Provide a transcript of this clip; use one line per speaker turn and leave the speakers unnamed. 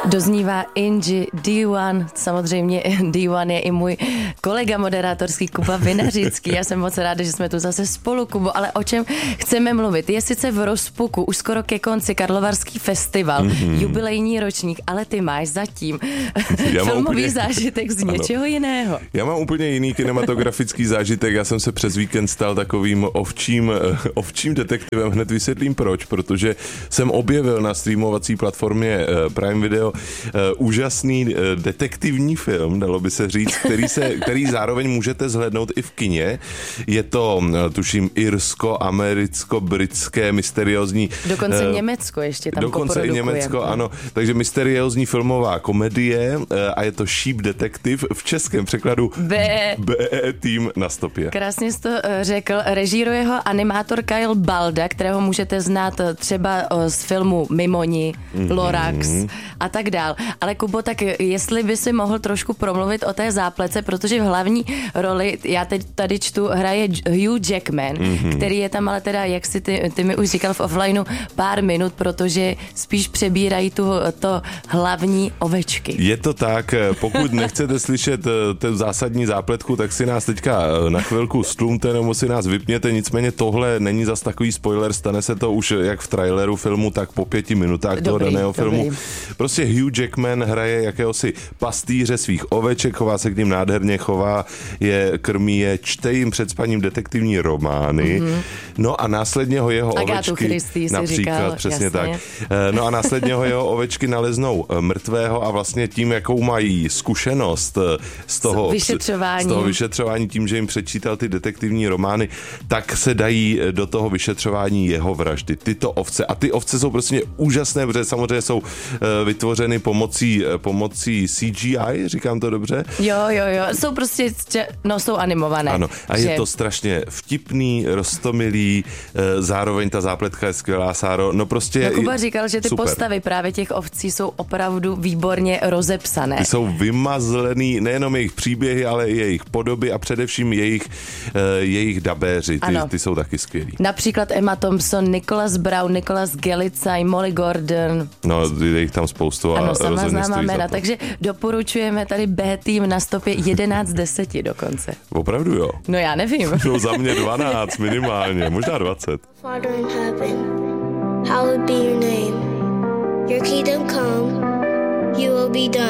Doznívá Inji D1, samozřejmě D1 je i můj kolega moderátorský Kuba Vinařický. Já jsem moc ráda, že jsme tu zase spolu, Kubo, ale o čem chceme mluvit? Je sice v rozpuku, už skoro ke konci Karlovarský festival, jubilejní ročník, ale ty máš zatím filmový zážitek z něčeho jiného.
Já mám úplně jiný kinematografický zážitek, já jsem se přes víkend stal takovým ovčím detektivem, hned vysvětlím proč, protože jsem objevil na streamovací platformě Prime Video úžasný detektivní film, dalo by se říct, který zároveň můžete zhlédnout i v kině. Je to, tuším, irsko-americko-britské mysteriózní...
Dokonce Německo ještě tam
dokonce i Německo, ano. Takže mysteriózní filmová komedie a je to Sheep Detective v českém překladu B-Team na stopě.
Krásně jsi to řekl. Režíruje ho animátor Kyle Balda, kterého můžete znát třeba z filmu Mimoni, Lorax a tak dál. Ale Kubo, tak jestli by si mohl trošku promluvit o té záplece, protože v hlavní roli, já teď tady čtu, hraje Hugh Jackman, který je tam ale teda, jak si ty mi už říkal v offlineu, pár minut, protože spíš přebírají to hlavní ovečky.
Je to tak, pokud nechcete slyšet tu zásadní zápletku, tak si nás teďka na chvilku stlumte nebo si nás vypněte, nicméně tohle není zas takový spoiler, stane se to už jak v traileru filmu, tak po 5 minutách toho daného filmu. Prostě Hugh Jackman hraje jakéhosi pastýře svých oveček, chová se k ním nádherně, krmí je, čte jim před spaním detektivní romány, no a následně ho jeho ovečky, například, říkal, přesně jasně. Tak, no a následně ho jeho ovečky naleznou mrtvého a vlastně tím, jakou mají zkušenost z toho vyšetřování, tím, že jim přečítal ty detektivní romány, tak se dají do toho vyšetřování jeho vraždy. Tyto ovce, a ty ovce jsou prostě úžasné, protože samozřejmě jsou vytvořeny pomocí CGI, říkám to dobře?
Jo, jsou prostě, jsou animované.
Ano, a je to strašně vtipný, roztomilý, zároveň ta zápletka je skvělá, Sáro, no prostě...
No Kuba říkal, že ty postavy právě těch ovcí jsou opravdu výborně rozepsané.
Ty jsou vymazlený, nejenom jejich příběhy, ale i jejich podoby a především jejich dabéři, ty jsou taky skvělí.
Například Emma Thompson, Nicholas Brown, Nicholas Galicaj, Molly Gordon.
No, je jich tam spoustu.
Ano, sama známá jména, takže doporučujeme tady B-Team na stopě 11/10 dokonce.
Opravdu jo?
No já nevím.
No za mě 12 minimálně, možná 20.
Father in heaven, hallowed be your name. Your kingdom come, you will be done.